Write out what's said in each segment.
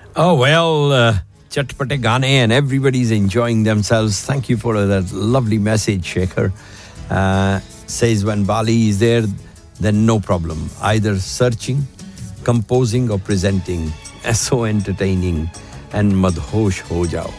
Oh, well, chatpate gaane and everybody's enjoying themselves. Thank you for that lovely message, Shekhar. Says when Bali is there, then no problem. Either searching, composing or presenting. So entertaining and madhosh ho jao.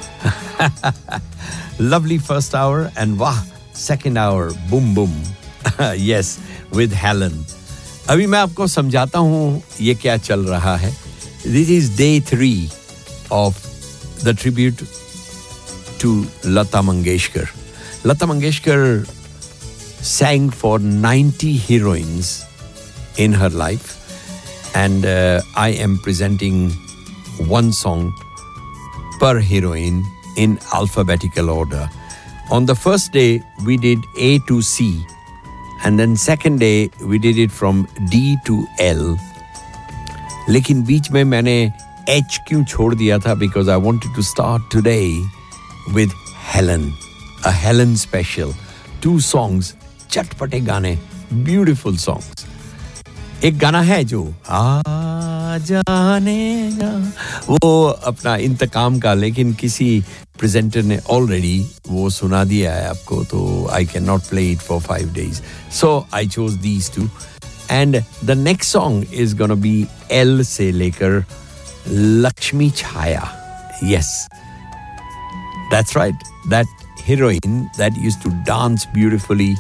Lovely first hour and wah, second hour, boom boom. Yes, with Helen. अभी मैं आपको समझाता हूँ ये क्या चल रहा है. This is day 3 of the tribute to Lata Mangeshkar. Lata Mangeshkar sang for 90 heroines in her life, and I am presenting one song per heroine in alphabetical order. On the first day, we did A to C, and then second day, we did it from D to L. लेकिन बीच में मैंने H क्यों छोड़ दिया था? Because I wanted to start today with Helen, a Helen special. 2 songs, चटपटे गाने, beautiful songs. एक गाना है जो आ जानेगा, वो अपना इंतकाम का, लेकिन किसी प्रेजेंटर ने ऑलरेडी वो सुना दिया है आपको, तो I cannot play it for 5 days. So I chose these 2. And the next song is gonna be L se lekar Lakshmi Chhaya. Yes, that's right. That heroine that used to dance beautifully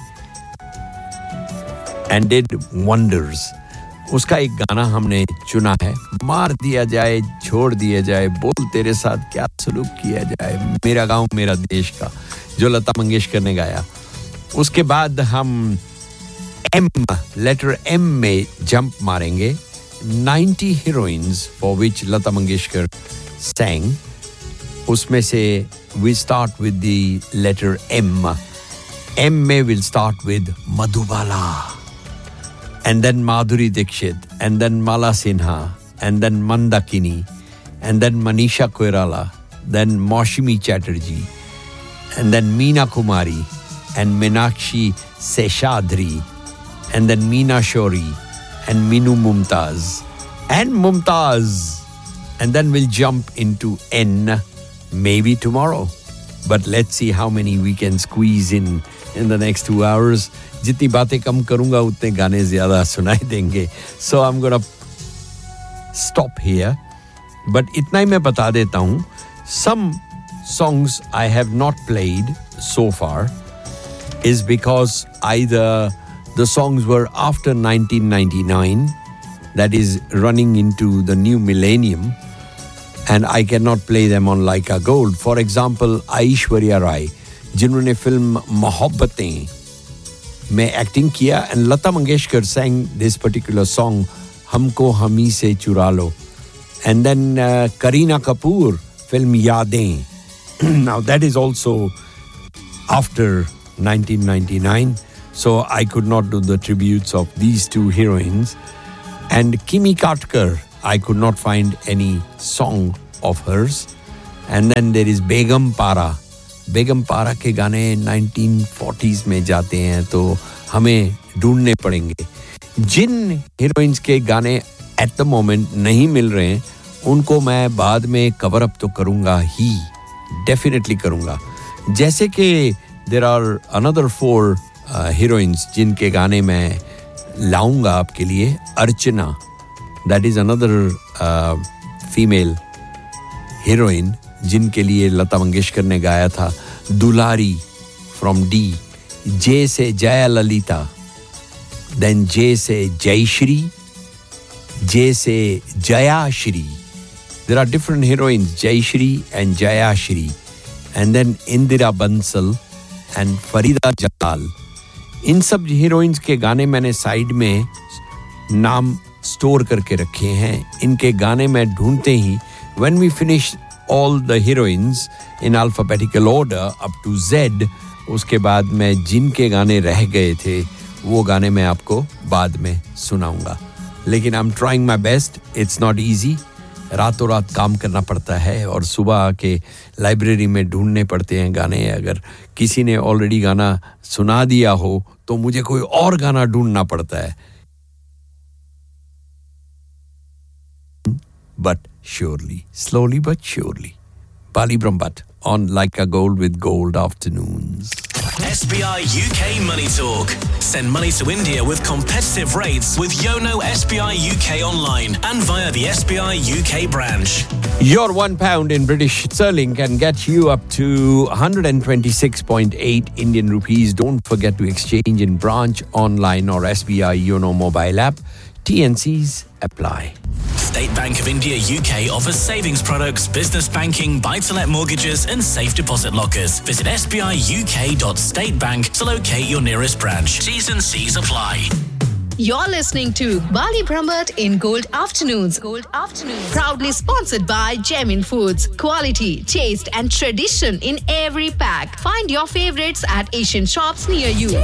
and did wonders. उसका एक गाना हमने चुना है. मार दिया जाए, छोड़ दिया जाए, बोल तेरे साथ क्या सलूक किया जाए, मेरा गाँव मेरा देश का, जो लता मंगेशकर ने गाया. उसके बाद हम M, letter M में jump मारेंगे. 90 heroines for which Lata Mangeshkar sang. उसमें से we start with the letter M. M में will start with Madhubala, and then Madhuri Dixit, and then Mala Sinha, and then Mandakini, and then Manisha Koirala, then Maushimi Chatterjee, and then Meena Kumari, and Meenakshi Seshadri, and then Meena Shori, and Minu Mumtaz, and Mumtaz. And then we'll jump into N, maybe tomorrow. But let's see how many we can squeeze in the next 2 hours. जितनी बातें कम करूँगा उतने गाने ज़्यादा सुनाई देंगे. So I'm gonna stop here. But इतना ही मैं बता देता हूँ. Some songs I have not played so far is because either the songs were after 1999, that is running into the new millennium, and I cannot play them on Laika Gold. For example, Aishwarya Rai, जिन्होंने film Mohabbatein में acting किया, and Lata Mangeshkar sang this particular song, हमको हमी से चुरा लो. And then Kareena Kapoor, film Yaadein. Now that is also after 1999. So I could not do the tributes of these 2 heroines. And Kimi Katkar, I could not find any song of hers. And then there is Begum Para. Begum Para के गाने 1940s में जाते हैं, तो हमें ढूंढने पड़ेंगे. जिन heroines के गाने at the moment नहीं मिल रहे हैं, उनको मैं बाद में कवर अप तो करूँगा ही, डेफिनेटली करूँगा. जैसे कि there are another 4 heroines जिनके गाने मैं लाऊंगा आपके लिए. अर्चना, that is another female heroine जिनके लिए लता मंगेशकर ने गाया था. दुलारी from D. J से जया ललिता, then J से जयश्री, J से Jayashree. There are different heroines, Jayashri and Jayashri, and then Indira Bansal and Farida Jalal. इन सब हीरोइंस के गाने मैंने साइड में नाम स्टोर करके रखे हैं. इनके गाने मैं ढूंढते ही, when we finish all the heroines in alphabetical order up to Z, उसके बाद मैं जिनके गाने रह गए थे वो गाने मैं आपको बाद में सुनाऊंगा. लेकिन I'm trying my best. It's not easy. रातों रात काम करना पड़ता है और सुबह आके लाइब्रेरी में ढूंढने पड़ते हैं गाने. अगर किसी ने ऑलरेडी गाना सुना दिया हो तो मुझे कोई और गाना ढूंढना पड़ता है. but surely. Slowly but surely. Bali Brahmbhatt on Like a Gold with Gold Afternoons. SBI UK Money Talk. Send money to India with competitive rates with Yono SBI UK online and via the SBI UK branch. Your £1 in British sterling can get you up to 126.8 Indian rupees. Don't forget to exchange in branch, online or SBI Yono mobile app. TNCs apply. State Bank of India UK offers savings products, business banking, buy-to-let mortgages and safe deposit lockers. Visit sbiuk.statebank to locate your nearest branch. T's and C's apply. You're listening to Bali Brahmbhatt in Gold Afternoons. Gold Afternoons. Proudly sponsored by Gemin Foods. Quality, taste and tradition in every pack. Find your favorites at Asian shops near you.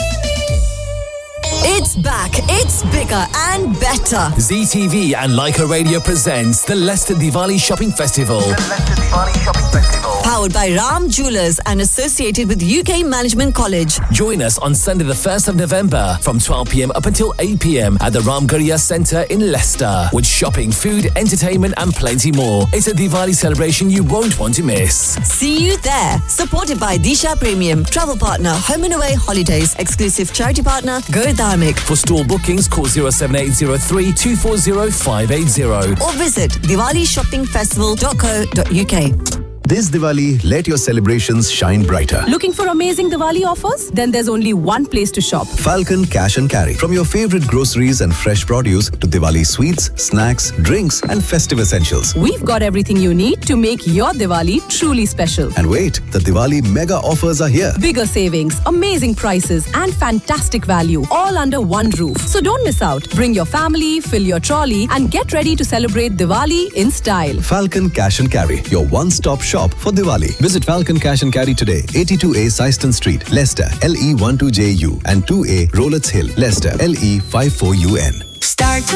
It's back, it's bigger and better. ZTV and Leica Radio presents the Leicester Diwali Shopping Festival. Powered by Ram Jewellers and associated with UK Management College. Join us on Sunday the 1st of November from 12 p.m. up until 8 p.m. at the Ramgarhia Centre in Leicester. With shopping, food, entertainment and plenty more. It's a Diwali celebration you won't want to miss. See you there. Supported by Disha Premium, travel partner Home and Away Holidays, exclusive charity partner Go Dharmic. For store bookings, call 07803 240 580. Or visit diwalishoppingfestival.co.uk. This Diwali, let your celebrations shine brighter. Looking for amazing Diwali offers? Then there's only one place to shop. Falcon Cash and Carry. From your favorite groceries and fresh produce to Diwali sweets, snacks, drinks and festive essentials. We've got everything you need to make your Diwali truly special. And wait, the Diwali mega offers are here. Bigger savings, amazing prices and fantastic value all under one roof. So don't miss out. Bring your family, fill your trolley and get ready to celebrate Diwali in style. Falcon Cash and Carry, your one-stop shop for Diwali. Visit Falcon Cash and Carry today. 82A Syston Street, Leicester, LE12JU and 2A Rowletts Hill, Leicester, LE54UN. Start